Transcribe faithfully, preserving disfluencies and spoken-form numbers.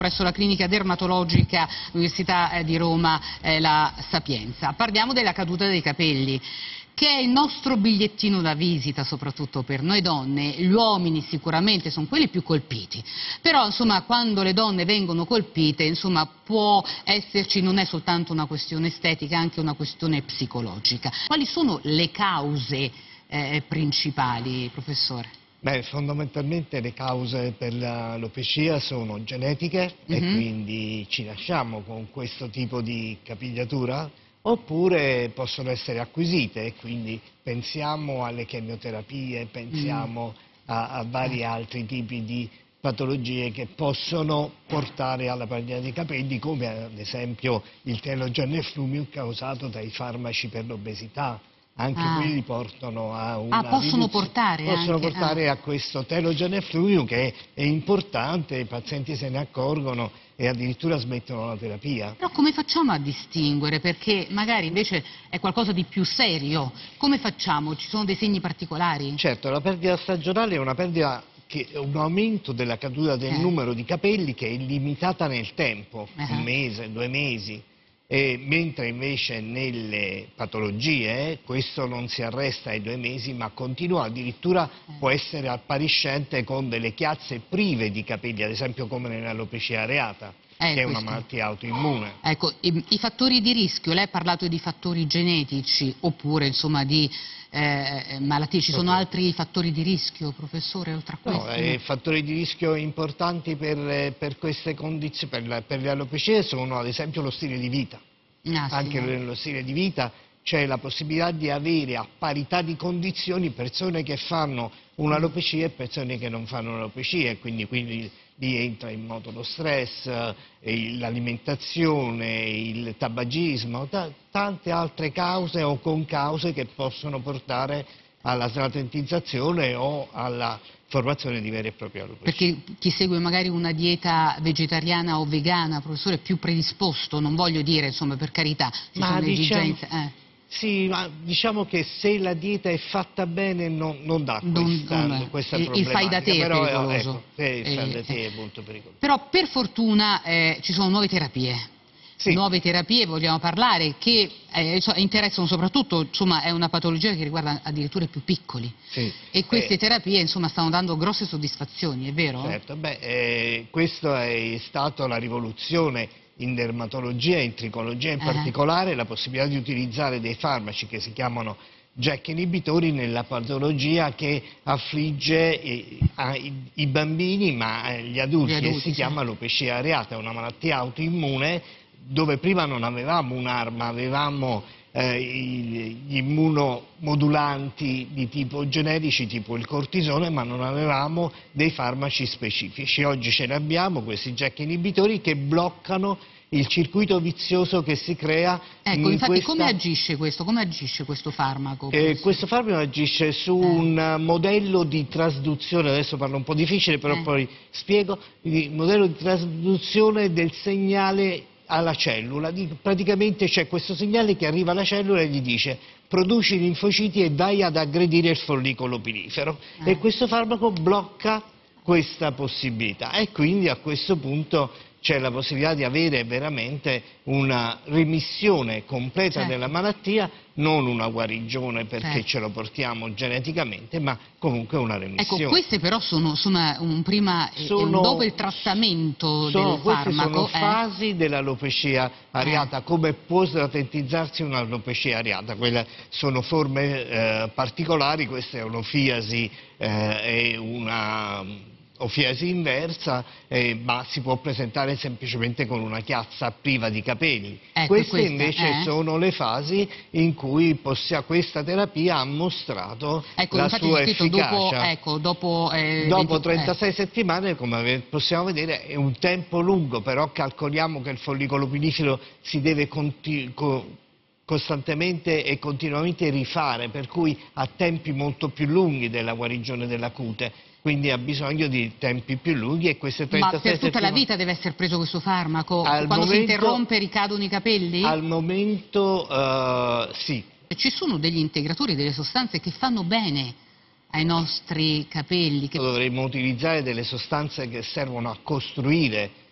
presso la clinica dermatologica Università di Roma eh, La Sapienza. Parliamo della caduta dei capelli, che è il nostro bigliettino da visita, soprattutto per noi donne. Gli uomini sicuramente sono quelli più colpiti, però insomma quando le donne vengono colpite insomma può esserci, non è soltanto una questione estetica, anche una questione psicologica. Quali sono le cause eh, principali, professore? Beh, fondamentalmente le cause per l'alopecia sono genetiche, mm-hmm. e quindi ci nasciamo con questo tipo di capigliatura, oppure possono essere acquisite, e quindi pensiamo alle chemioterapie, pensiamo mm. a, a vari altri tipi di patologie che possono portare alla perdita dei capelli, come ad esempio il telogen effluvium causato dai farmaci per l'obesità. Anche ah. quelli portano a una ah, possono portare, possono anche, portare ah. a questo telogen effluvium, che è importante, i pazienti se ne accorgono e addirittura smettono la terapia. Però come facciamo a distinguere? Perché magari invece è qualcosa di più serio. Come facciamo? Ci sono dei segni particolari? Certo, la perdita stagionale è una perdita che è un aumento della caduta del eh. numero di capelli che è limitata nel tempo, uh-huh. un mese, due mesi. E mentre invece nelle patologie questo non si arresta ai due mesi ma continua, addirittura eh. può essere appariscente con delle chiazze prive di capelli, ad esempio come nell'alopecia areata, eh, che è una malattia autoimmune. Ecco, i, i fattori di rischio, lei ha parlato di fattori genetici oppure insomma di eh, malattie, ci sono altri fattori di rischio, professore, oltre a questo? No, i fattori di rischio importanti per, per queste condizioni, per, la, per le alopecie sono ad esempio lo stile di vita. Ah, Anche sì. nello stile di vita c'è la possibilità di avere a parità di condizioni persone che fanno un'alopecia e persone che non fanno un'alopecia, e quindi, quindi lì entra in moto lo stress, l'alimentazione, il tabagismo, tante altre cause o concause che possono portare alla snatentizzazione o alla formazione di vere e proprie alopecia. Perché chi segue magari una dieta vegetariana o vegana, professore, è più predisposto, non voglio dire, insomma, per carità, ci ma sono le diciamo, esigenze. Eh. Sì, ma diciamo che se la dieta è fatta bene non, non dà questa, non, questa il, problematica. Il fai da te è però, pericoloso. Ecco, il fai eh, da te è molto pericoloso. Però per fortuna eh, ci sono nuove terapie. Sì. Nuove terapie vogliamo parlare, che eh, interessano soprattutto, insomma, è una patologia che riguarda addirittura i più piccoli, sì. e queste eh, terapie insomma stanno dando grosse soddisfazioni, è vero? Certo, beh, eh, questa è stata la rivoluzione in dermatologia e in tricologia in uh-huh. particolare, la possibilità di utilizzare dei farmaci che si chiamano J A K inibitori nella patologia che affligge i, i, i bambini ma gli adulti, gli adulti e si sì. chiama alopecia areata, è una malattia autoimmune dove prima non avevamo un'arma, avevamo eh, gli immunomodulanti di tipo generici, tipo il cortisone, ma non avevamo dei farmaci specifici. Oggi ce ne abbiamo, questi J A K inibitori, che bloccano il circuito vizioso che si crea. Ecco, in infatti questa... come agisce questo? Come agisce questo farmaco? Eh, questo farmaco agisce su eh. un modello di trasduzione, adesso parlo un po' difficile, però eh. poi spiego, il modello di trasduzione del segnale alla cellula. Praticamente c'è questo segnale che arriva alla cellula e gli dice: produci linfociti e vai ad aggredire il follicolo pilifero, eh. e questo farmaco blocca questa possibilità, e quindi a questo punto c'è la possibilità di avere veramente una remissione completa certo. della malattia, non una guarigione perché certo. ce lo portiamo geneticamente, ma comunque una remissione. Ecco, queste però sono, sono un prima sono, e un dopo il trattamento sono, del farmaco. Queste sono eh? fasi dell'alopecia areata, eh. come può snatentizzarsi un'alopecia areata. Quelle sono forme eh, particolari, questa è un'ofiasi eh, e una ofiasi inversa, eh, ma si può presentare semplicemente con una chiazza priva di capelli. Ecco, queste questa, invece eh? sono le fasi in cui possia, questa terapia ha mostrato ecco, la sua efficacia. Dopo, ecco, dopo, eh, dopo venti... trentasei eh. settimane, come possiamo vedere, è un tempo lungo, però calcoliamo che il follicolo pilifero si deve continuare costantemente e continuamente rifare, per cui ha tempi molto più lunghi della guarigione della cute, quindi ha bisogno di tempi più lunghi, e queste trentasei Ma per tutta settimane... la vita deve essere preso questo farmaco? Al Quando momento, si interrompe ricadono i capelli? Al momento uh, sì. Ci sono degli integratori, delle sostanze che fanno bene ai nostri capelli? Che... Dovremmo utilizzare delle sostanze che servono a costruire